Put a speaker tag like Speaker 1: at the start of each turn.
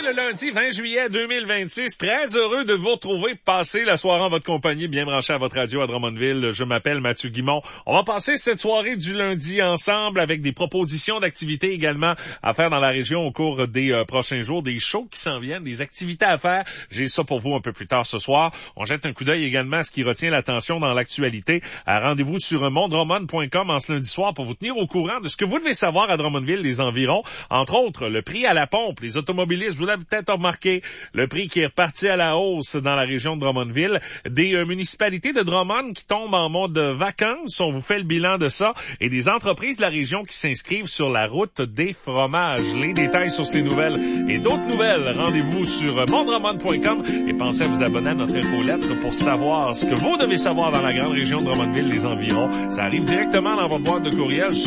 Speaker 1: le lundi 20 juillet 2026. Très heureux de vous retrouver. Passez la soirée en votre compagnie, bien branché à votre radio à Drummondville. Je m'appelle Mathieu Guimont. On va passer cette soirée du lundi ensemble avec des propositions d'activités également à faire dans la région au cours des prochains jours, des shows qui s'en viennent, des activités à faire. J'ai ça pour vous un peu plus tard ce soir. On jette un coup d'œil également à ce qui retient l'attention dans l'actualité. Rendez-vous sur mondrummond.com en ce lundi soir pour vous tenir au courant de ce que vous devez savoir à Drummondville, les environs. Entre autres, le prix à la pompe. Les automobilistes, vous l'avez peut-être remarqué, le prix qui est reparti à la hausse dans la région de Drummondville. Des municipalités de Drummond qui tombent en mode vacances. On vous fait le bilan de ça. Et des entreprises de la région qui s'inscrivent sur la route des fromages. Les détails sur ces nouvelles et d'autres nouvelles, rendez-vous sur mondrummond.com et pensez à vous abonner à notre infolettre pour savoir ce que vous devez savoir dans la grande région de Drummondville, les environs. Ça arrive directement dans votre boîte de courriel